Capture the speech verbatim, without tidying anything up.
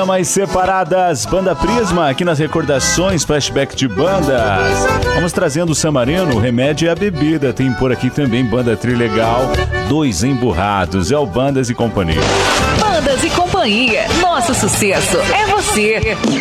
Damas Separadas, Banda Prisma, aqui nas recordações, flashback de bandas. Vamos trazendo o Samarino, o Remédio e a Bebida. Tem por aqui também Banda Trilegal, Dois Emburrados, é o Bandas e Companhia. Bandas e Companhia, nosso sucesso é você.